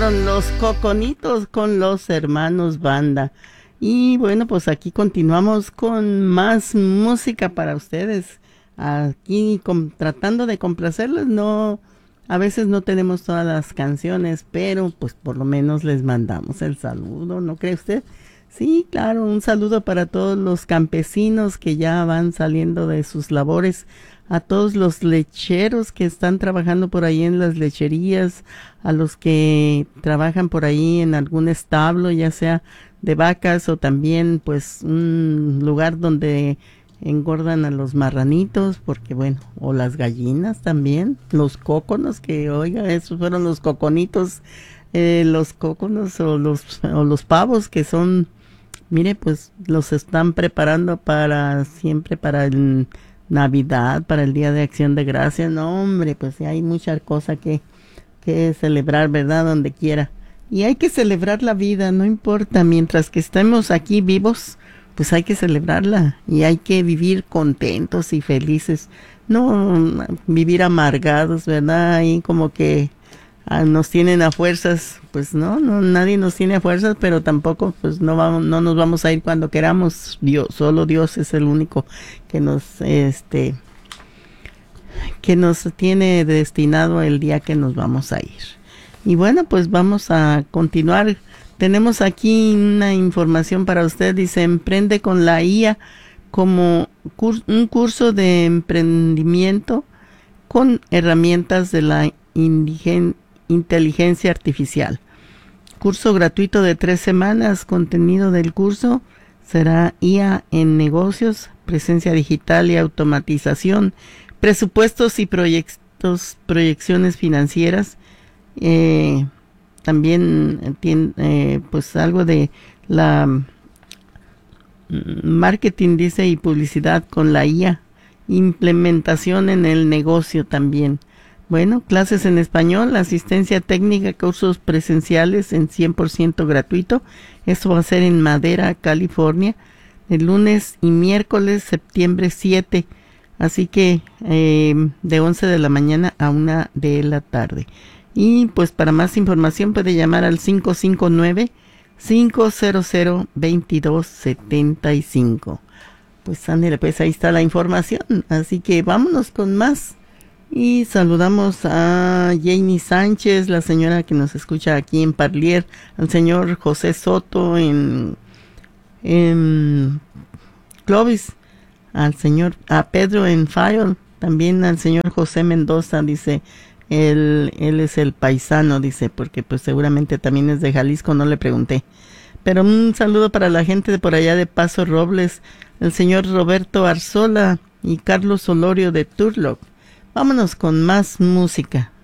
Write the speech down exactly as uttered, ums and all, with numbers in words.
Los Coconitos con los hermanos Banda. Y bueno, pues aquí continuamos con más música para ustedes. Aquí com- tratando de complacerles, no, a veces no tenemos todas las canciones, pero pues por lo menos les mandamos el saludo, ¿no cree usted? Sí, claro, un saludo para todos los campesinos que ya van saliendo de sus labores, a todos los lecheros que están trabajando por ahí en las lecherías, a los que trabajan por ahí en algún establo, ya sea de vacas o también pues un lugar donde engordan a los marranitos, porque bueno, o las gallinas también, los cóconos, que oiga, esos fueron los coconitos, eh, los cóconos o los, o los pavos que son, mire, pues los están preparando para siempre, para el Navidad, para el Día de Acción de Gracias. No, hombre, pues sí, hay mucha cosa que, que celebrar, ¿verdad? Donde quiera. Y hay que celebrar la vida, no importa, mientras que estemos aquí vivos, pues hay que celebrarla y hay que vivir contentos y felices, no vivir amargados, ¿verdad? Ahí como que ah, nos tienen a fuerzas, pues no, no, nadie nos tiene a fuerzas, pero tampoco pues no vamos, no nos vamos a ir cuando queramos. Dios, solo Dios es el único que nos, este, que nos tiene destinado el día que nos vamos a ir. Y bueno, pues vamos a continuar. Tenemos aquí una información para usted. Dice, emprende con la I A como cur- un curso de emprendimiento con herramientas de la indigen- inteligencia artificial. Curso gratuito de tres semanas. Contenido del curso será I A en negocios, presencia digital y automatización, presupuestos y proyectos, proyecciones financieras. Eh, también tiene eh, pues algo de la mm, marketing, dice, y publicidad con la I A, implementación en el negocio también. Bueno, clases en español, asistencia técnica, cursos presenciales en cien por ciento gratuito. Esto va a ser en Madera, California, el lunes y miércoles, septiembre siete. Así que eh, de once de la mañana a una de la tarde. Y pues para más información puede llamar al cinco cinco nueve, cinco cero cero, dos dos siete cinco. Pues ándale, pues ahí está la información. Así que vámonos con más. Y saludamos a Jamie Sánchez, la señora que nos escucha aquí en Parlier, al señor José Soto en, en Clovis, al señor, a Pedro en Fayol, también al señor José Mendoza, dice, él, él es el paisano, dice, porque pues seguramente también es de Jalisco, no le pregunté. Pero un saludo para la gente de por allá de Paso Robles, el señor Roberto Arzola y Carlos Solorio de Turlock. Vámonos con más música.